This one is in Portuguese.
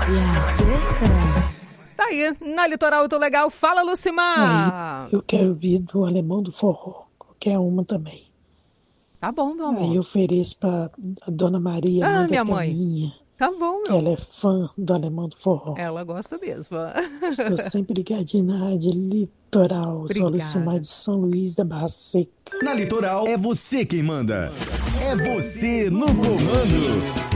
Tá aí, na Litoral Auto Legal. Fala, Lucimar. Aí, eu quero ouvir do Alemão do Forró, qualquer uma também. Tá bom, meu Aí amor. eu ofereço pra a Dona Maria, mãe da Minha mãe. Thaninha, Tá bom, que meu ela é amor. fã do Alemão do Forró. Ela gosta mesmo. Estou sempre ligadinha na Rádio Litoral. Sou a Lucimar Obrigada. de São Luís da Barra Seca. Na Litoral é você quem manda. É você no comando.